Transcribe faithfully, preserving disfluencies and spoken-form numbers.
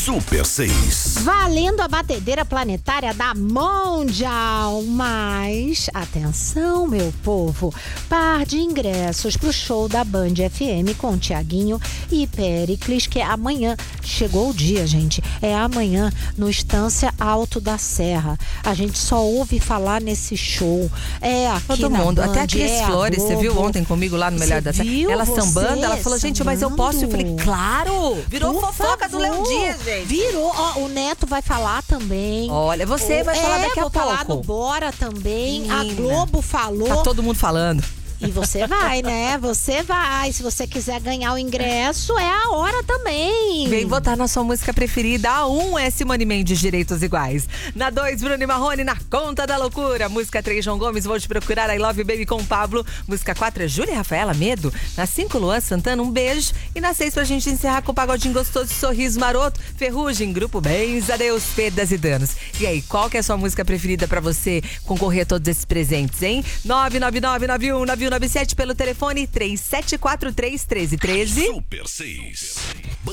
Super seis. Valendo a batedeira planetária da Mundial. Mas, atenção, meu povo, par de ingressos pro show da Band F M com Tiaguinho e Péricles, que é amanhã. Chegou o dia, gente. É amanhã, no Estância Alto da Serra. A gente só ouve falar nesse show. É aqui Todo na mundo. Band, Até a Cris é Flores, a você viu Globo. ontem comigo lá no Melhor Você da Serra? viu? Ela Você sambando, ela falou, gente, mas eu posso? Eu falei, sambando? claro! Virou Por fofoca do Léo favor. Dias, gente. Virou. Ó, o Neto vai falar também. Olha, você vai é, falar daqui a vou pouco. falar do Bora também. Menina. A Globo falou. Tá todo mundo falando. E você vai, né? Você vai. Se você quiser ganhar o ingresso, é a hora também. Vem votar na sua música preferida. A um é Simone Mendes, Direitos Iguais. Na dois, Bruno e Marrone, Na Conta da Loucura. Música três, João Gomes, Vou Te Procurar, I Love You Baby com Pablo. Música quatro é Júlia e Rafaela, Medo. Na cinco, Luan Santana, Um Beijo. E na seis, pra gente encerrar com o pagodinho gostoso, Sorriso Maroto, Ferrugem, Grupo Bens, Adeus, Perdas e Danos. E aí, qual que é a sua música preferida pra você concorrer a todos esses presentes, hein? nove nove nove nove um nove um nove sete pelo telefone três sete quatro três um três um três. Super seis.